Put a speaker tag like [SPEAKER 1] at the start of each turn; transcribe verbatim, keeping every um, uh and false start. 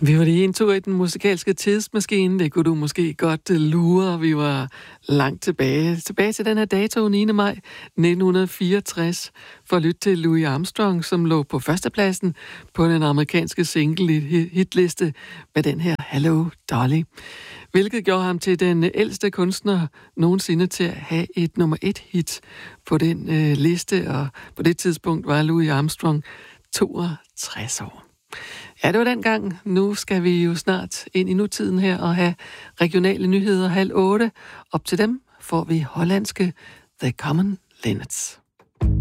[SPEAKER 1] Vi var lige en tur i den musikalske tidsmaskine. Det kunne du måske godt lure. Vi var langt tilbage. Tilbage til den her dato, niende maj nitten fireogtres, for at lytte til Louis Armstrong, som lå på førstepladsen på den amerikanske single hitliste med den her Hello Dolly. Hvilket gjorde ham til den ældste kunstner nogensinde til at have et nummer et hit på den øh, liste. Og på det tidspunkt var Louis Armstrong toogtres år. Ja, det var dengang. Nu skal vi jo snart ind i nutiden her og have regionale nyheder halv otte. Op til dem får vi hollandske The Common Linnets.